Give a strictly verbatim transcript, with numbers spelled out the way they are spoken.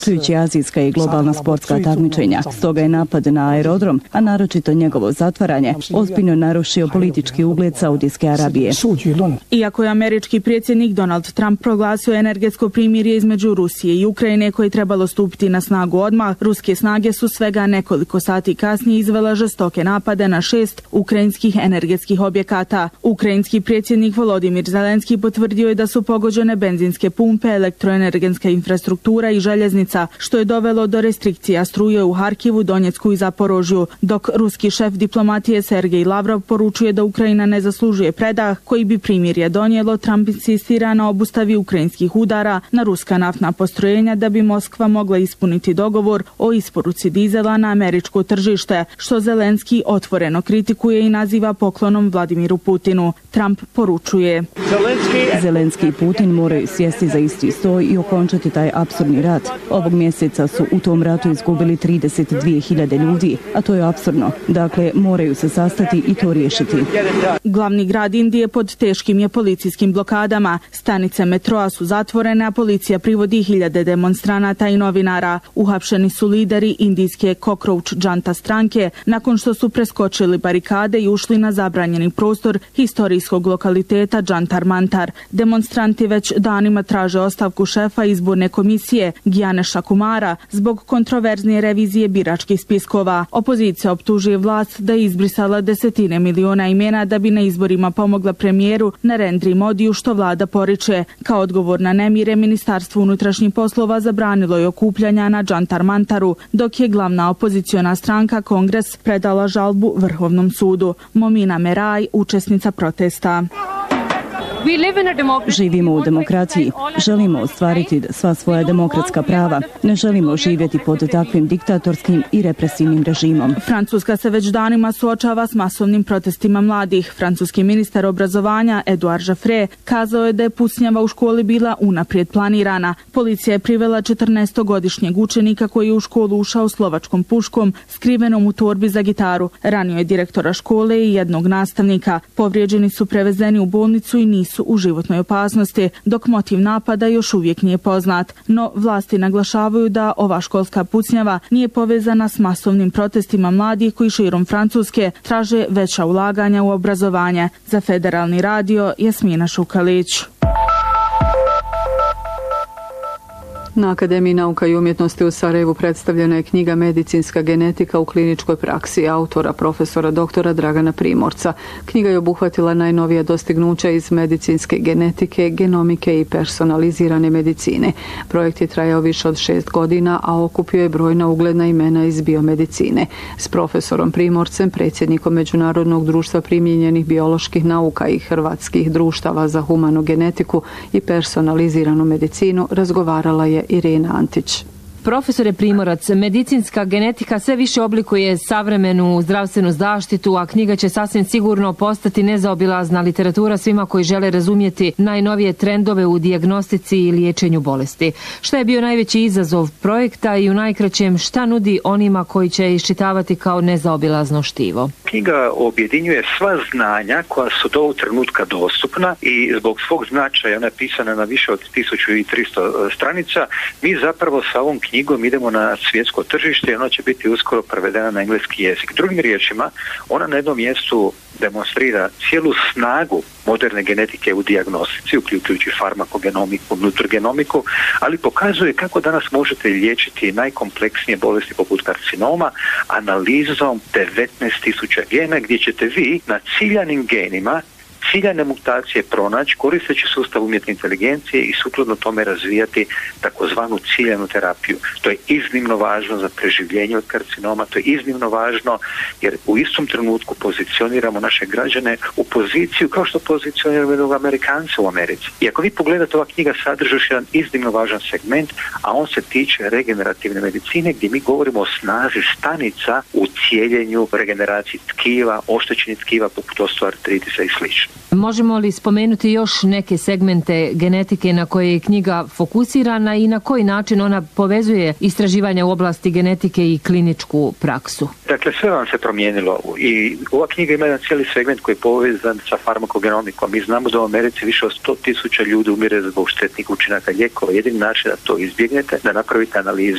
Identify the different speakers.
Speaker 1: uključujući azijska i globalna sportska takmičenja. Stoga je napad na aerodrom, a naročito njegovo zatvaranje, ozbiljno narušio politički ugled Saudijske Arabije.
Speaker 2: Iako je američki predsjednik Donald Trump proglasio energetsko primirje između Rusije i Ukrajine koje je trebalo stupiti na snagu odmah, ruske snage su svega nekoliko sati kasnije izvela žestoke napade na šest ukrajinskih energetskih objekata. Ukrajinski predsjednik Volodimir Zelenski potvrdio je da su pogođene benzinske pumpe, elektroenergetska infrastruktura i željeznica, što je dovelo do restrikcija struje u Harkivu, Donjecku i Zaporožju, dok ruski šef diplomatije Sergej Lavrov poručuje da Ukrajina ne zaslužuje predah koji bi primirje donijelo. Trump insistira na obustavi ukrajinskih udara na ruska naftna postrojenja da bi Moskva mogla ispuniti dogovor o isporuci dizela na američko tržište, što Zelenski otvoreno kritikuje i naziva poklonom Vladimiru Putinu. Trump poručuje:
Speaker 1: Zelenski i Putin moraju sjesti za isti stoj i okončati taj apsurdni rat. Ovog mjeseca su u tom ratu izgubili trideset dvije hiljade ljudi, a to je apsurdno. Dakle, moraju se sastati i to riješiti.
Speaker 2: Glavni grad Indije pod teškim je policijskim blokadama. Stanice metroa su zatvorene, a policija privodi hiljade demonstranata i novinara. Uhapšeni su lideri indijske Cockroach Janta stranke nakon što su preskočili barikade i ušli na zabranjeni prostor historijskog lokaliteta Jantar Mantar. Demonstranti već danima traže ostavku šefa izborne komisije Gyanesha Kumara zbog kontroverznije revizije biračkih spiskova. Opozicija optužuje vlast da je izbrisala desetine miliona imena da bi na izborima pomogla premijeru Narendri Modiju, što vlada poriče. Kao odgovor na nemire, Ministarstvo unutrašnjih poslova zabranilo je okupljanja na Jantar Mantaru, dok je glavna opoziciona stranka Kongres predala žalbu Vrhovnom sudu. Momina Meraj, učesnica protesta:
Speaker 1: Živimo u demokraciji. Želimo ostvariti sva svoja demokratska prava. Ne želimo živjeti pod takvim diktatorskim i represivnim režimom.
Speaker 2: Francuska se već danima suočava s masovnim protestima mladih. Francuski ministar obrazovanja Edouard Jaffré kazao je da je pucnjava u školi bila unaprijed planirana. Policija je privela četrnaestogodišnjeg učenika koji je u školu ušao slovačkom puškom skrivenom u torbi za gitaru. Ranio je direktora škole i jednog nastavnika. Povrijeđeni su prevezeni u bolnicu i nisu su u životnoj opasnosti, dok motiv napada još uvijek nije poznat. No, vlasti naglašavaju da ova školska pucnjava nije povezana s masovnim protestima mladih koji širom Francuske traže veća ulaganja u obrazovanje. Za Federalni radio, Jasmina Šukalić.
Speaker 3: Na Akademiji nauka i umjetnosti u Sarajevu predstavljena je knjiga Medicinska genetika u kliničkoj praksi autora profesora doktora Dragana Primorca. Knjiga je obuhvatila najnovija dostignuća iz medicinske genetike, genomike i personalizirane medicine. Projekt je trajao više od šest godina, a okupio je brojna ugledna imena iz biomedicine. S profesorom Primorcem, predsjednikom Međunarodnog društva primijenjenih bioloških nauka i hrvatskih društava za humanu genetiku i personaliziranu medicinu, razgovarala je Irena Antić.
Speaker 4: Profesore Primorac, medicinska genetika sve više oblikuje savremenu zdravstvenu zaštitu, a knjiga će sasvim sigurno postati nezaobilazna literatura svima koji žele razumjeti najnovije trendove u dijagnostici i liječenju bolesti. Šta je bio najveći izazov projekta i u najkraćem šta nudi onima koji će iščitavati kao nezaobilazno štivo?
Speaker 5: Knjiga objedinjuje sva znanja koja su do ovog trenutka dostupna i zbog svog značaja ona je pisana na više od tisuću tristo stranica. Mi zapravo sa ovom knjigom idemo na svjetsko tržište i ona će biti uskoro prevedena na engleski jezik. Drugim riječima, ona na jednom mjestu demonstrira cijelu snagu moderne genetike u dijagnostici, uključujući farmakogenomiku, nutrigenomiku, ali pokazuje kako danas možete liječiti najkompleksnije bolesti poput karcinoma analizom devetnaest tisuća gena, gdje ćete vi na ciljanim genima ciljane mutacije pronaći koristeći sustav umjetne inteligencije i sukladno tome razvijati takozvanu ciljanu terapiju. To je iznimno važno za preživljenje od karcinoma, to je iznimno važno jer u istom trenutku pozicioniramo naše građane u poziciju kao što pozicioniramo jednog Amerikanca u Americi. I ako vi pogledate, ova knjiga sadrži još jedan iznimno važan segment, a on se tiče regenerativne medicine, gdje mi govorimo o snazi stanica u cijeljenju, regeneraciji tkiva, oštećenih tkiva poput osteoartritisa i slično.
Speaker 4: Možemo li spomenuti još neke segmente genetike na koje je knjiga fokusirana i na koji način ona povezuje istraživanja u oblasti genetike i kliničku praksu?
Speaker 5: Dakle, sve vam se promijenilo i ova knjiga ima jedan cijeli segment koji je povezan sa farmakogenomikom. Mi znamo da u Americi više od sto tisuća ljudi umire zbog štetnih učinaka lijekova. Jedini način da to izbjegnete, da napravite analizu